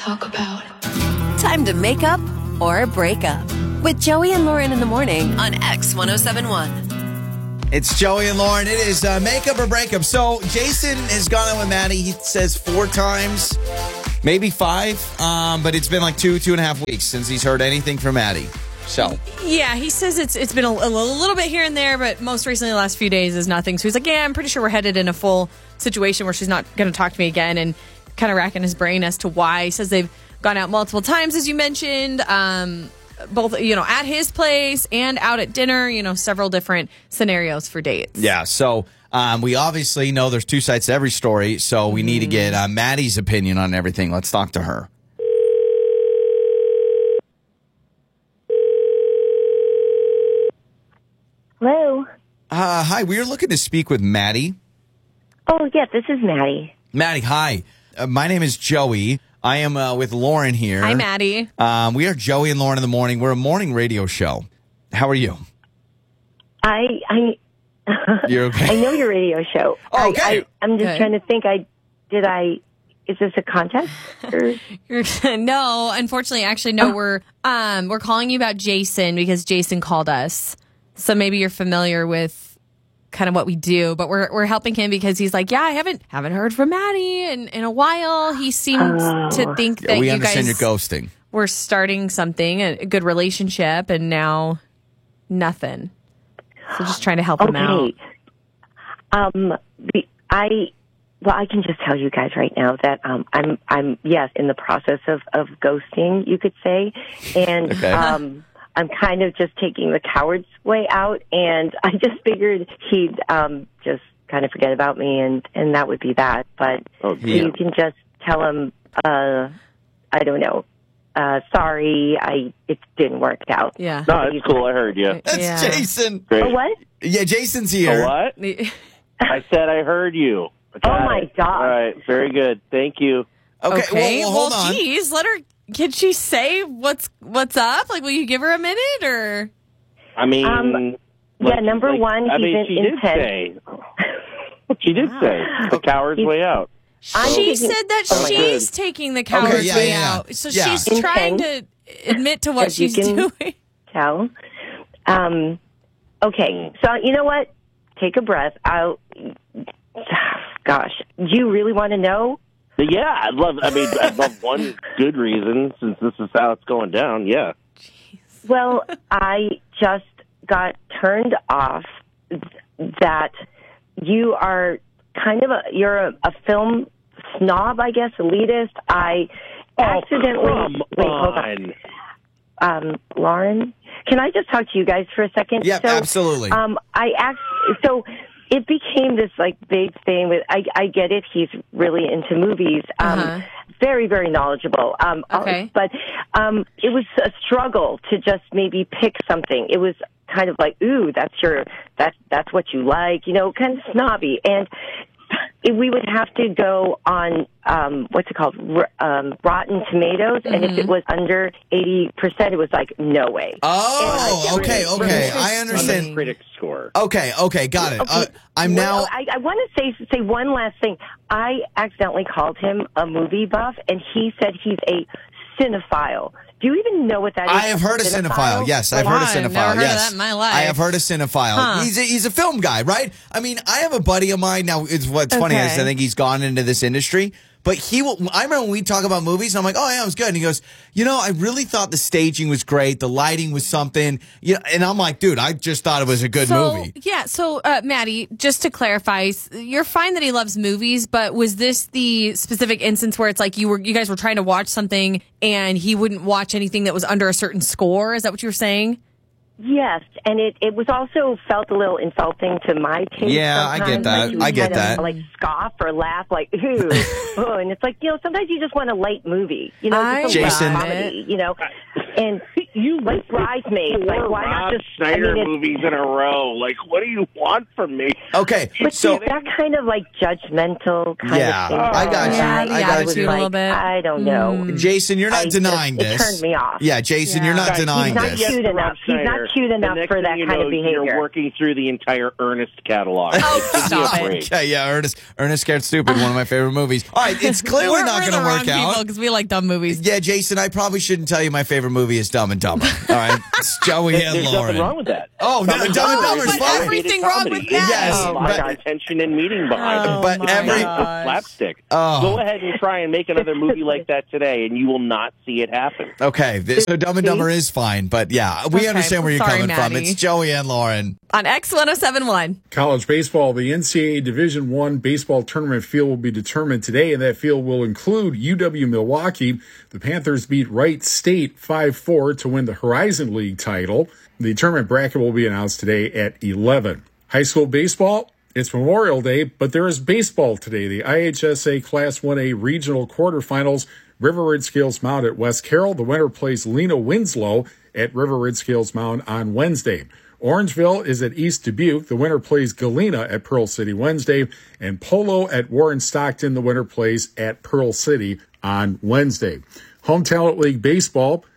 talk about. Time to make up or break up with Joey and Lauren in the morning on X1071. It's Joey and Lauren. It is makeup or breakup. So Jason has gone out with Maddie. He says 4 times, maybe 5. But it's been like 2.5 weeks since he's heard anything from Maddie. So yeah, he says it's been a little bit here and there, but most recently the last few days is nothing. So he's like, yeah, I'm pretty sure we're headed in a full situation where she's not going to talk to me again, and kind of racking his brain as to why. He says they've gone out multiple times, as you mentioned, both, at his place and out at dinner, several different scenarios for dates. yeah, so we obviously know there's 2 sides to every story, so we need to get Maddie's opinion on everything. Let's talk to her. Hello. Hi, we were looking to speak with Maddie. Oh, yeah, this is Maddie. Maddie, hi. My name is Joey. I am with Lauren here. Hi, Maddie. We are Joey and Lauren in the morning. We're a morning radio show. How are you? You're okay? I know your radio show. Oh, okay. I'm just trying to think. Is this a contest? Or? No, unfortunately, actually, no. We're calling you about Jason because Jason called us. So maybe you're familiar with kind of what we do, but we're helping him because he's like, yeah, I haven't heard from Maddie in a while. He seems to think that we you understand guys you're ghosting. were starting something, a good relationship, and now nothing. So just trying to help him out. I can just tell you guys right now that I'm in the process of ghosting, you could say, and okay. I'm kind of just taking the coward's way out, and I just figured he'd just kind of forget about me, and that would be that. But you can just tell him, I don't know, sorry, it didn't work out. Yeah. No, that's cool. I heard you. That's Jason. Great. Oh, what? Yeah, Jason's here. What? I said I heard you. Oh, my God. All right, very good. Thank you. Okay, well, hold on. Geez, let her. Can she say what's up? Like, will you give her a minute or? I mean, number one, she did say. She did say the coward's way out. She said that she's taking the coward's way out. So she's trying to admit to what she's doing. Tell. Okay, so you know what? Take a breath. Gosh, do you really want to know? Yeah, I'd love one good reason, since this is how it's going down, yeah. Jeez. Well, I just got turned off that you are kind of you're a film snob, I guess, elitist. I accidentally... Hold on. Lauren, can I just talk to you guys for a second? Yeah, absolutely. So it became this big thing with, I get it, he's really into movies, very, very knowledgeable. Okay. But it was a struggle to just maybe pick something. It was kind of like, ooh, that's what you like, kind of snobby. And we would have to go on, what's it called, Rotten Tomatoes, and if it was under 80%, it was like, no way. Oh, okay. I understand. Critic score. Okay, got it. Okay. I want to say one last thing. I accidentally called him a movie buff, and he said he's a cinephile. Do you even know what that is? I have heard of cinephile. Yes, I've heard of cinephile. I've never heard of yes, that in my life. I have heard of cinephile. Huh. He's a film guy, right? I mean, I have a buddy of mine now. What's funny is I think he's gone into this industry. But I remember when we talk about movies, I'm like, oh, yeah, it was good. And he goes, I really thought the staging was great. The lighting was something. And I'm like, dude, I just thought it was a good movie. Yeah. So, Maddie, just to clarify, you're fine that he loves movies, but was this the specific instance where it's like you guys were trying to watch something and he wouldn't watch anything that was under a certain score? Is that what you were saying? Yes, and it was also felt a little insulting to my taste. Yeah, I get that. I get that. Like scoff or laugh, like ooh, oh, and it's like sometimes you just want a light movie, Jason, comedy, and like Bridesmaids. Like, why not Rob just Schneider movies in a row? Like, what do you want from me? Okay, But so see, that kind of like judgmental kind Yeah, of thing. I got you. Yeah, the I got attitude you. a little bit. I don't know. Jason, you're not denying It this. turned me off. Yeah, Jason, you're not Yeah. denying He's not this. cute enough. He's not cute enough the next for that thing you kind know, of behavior. You're working through the entire Ernest catalog. Oh, Give me a stop it. break. Okay, yeah, Ernest Scared Stupid, one of my favorite movies. All right, it's clearly not going to work out. because we like dumb movies. Yeah, Jason, I probably shouldn't tell you my favorite movie is Dumb and Dumber. All right, it's Joey and There's Lauren. nothing wrong with that. Oh, Dumb and Dumber is but fine. everything wrong with that. Yes, a lot but- of tension and meaning behind it. But my every- gosh. Slapstick. Oh. Go ahead and try and make another movie like that today, and you will not see it happen. Okay, so Dumb and Dumber is fine, but yeah, we Okay, understand where you're sorry, coming from. Maddie. It's Joey and Lauren. On X1071. College baseball, the NCAA Division I baseball tournament field will be determined today, and that field will include UW-Milwaukee. The Panthers beat Wright State 5-4 to win the Horizon League title. The tournament bracket will be announced today at 11. High school baseball, it's Memorial Day, but there is baseball today. The IHSA Class 1A regional quarterfinals, River Red Scales Mound at West Carroll. The winner plays Lena Winslow at River Red Scales Mound on Wednesday. Orangeville is at East Dubuque. The winner plays Galena at Pearl City Wednesday. And Polo at Warren Stockton. The winner plays at Pearl City on Wednesday. Home Talent League Baseball.